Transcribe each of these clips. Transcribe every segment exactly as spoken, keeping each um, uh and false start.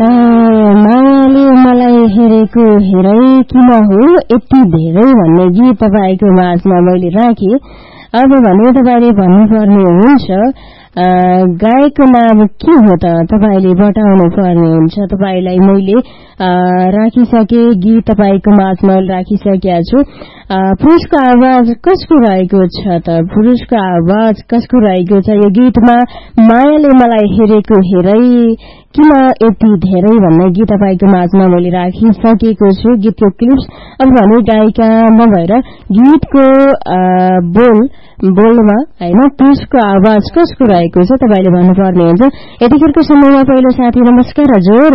मायाले मलाई हेरेको हेरै किन हो यति धेरै भन्ने गीत तपाईँको माझमा मैले राखेँ। अब भने तपाईँले भन्नुपर्ने हुन्छ गायकको नाम के हो त तपाईँले बताउनु पर्ने हुन्छ। तपाईँलाई मैले राखिसके गीत तपाईँको माझमा राखिसकेका छु। पुरुषको आवाज कसको रहेको छ त पुरुषको आवाज कसको रहेको छ यो गीतमा मायाले मलाई हेरेको हेरै किन यति धेरै भन्ने गीत तपाईँको माझमा मैले राखिसकेको छु गीतको क्लिप्स। अब भने गायिका नभएर गीतको बोल बोलमा हैन पुरुषको आवाज कसको रहेको छ तपाईँले भन्नुपर्ने हुन्छ। यतिखेरको समयमा पहिलो साथी नमस्कार हजुर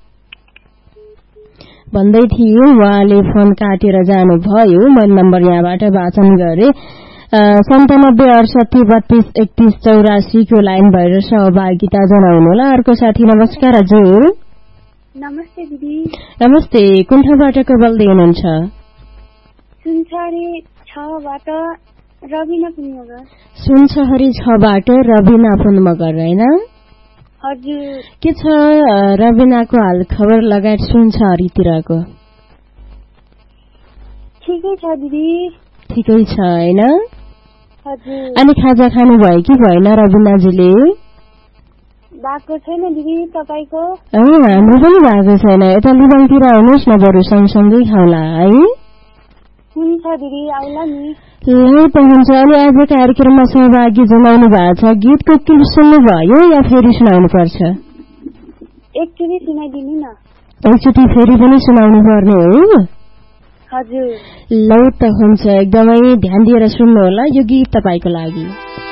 भन्दै थिए उहाँले फोन काटेर जानुभयो। मैले नम्बर यहाँबाट वाचन गरे सन्तानब्बे अडसठी बत्तीस एकतीस चौरासी को लाइन भएर सहभागिता जनाउनु होला। अर्को साथी नमस्कार हजुर नमस्ते दिदी नमस्ते कुन ठाउँबाट को बोल्दै हुनुहुन्छ? सुनसरी छबाट रबिना पुन मगर सुनसरी छबाट रबिना पुन मगर हैन हजुर के छ रबिनाको हाल खबर लगायत सुनसरीतिरको? ठिकै छ दिदी ठिकै छ हैन? हजुर अनि खाजा खानु भयो कि भएन रबिनाजीले? भएको छैन दिदी तपाईको? हाम्रो पनि भएको छैन। यता लिबाङतिर आउनुहोस् न बरु सँगसँगै खाउला है। हुन्छ दिदी आउला नि। ल त हुन्छ। अनि आज कार्यक्रममा सहभागी जनाउनु भएको छ गीतको क्लिप सुन्नु भयो या फेरि सुनाउनु पर्छ? एकचोटि सुनाइदिनु न। एकचोटि फेरि पनि सुनाउनु पर्ने हो? हजुर ल त हुन्छ एकदमै ध्यान दिएर सुन्नु होला यो गीत तपाईको लागि।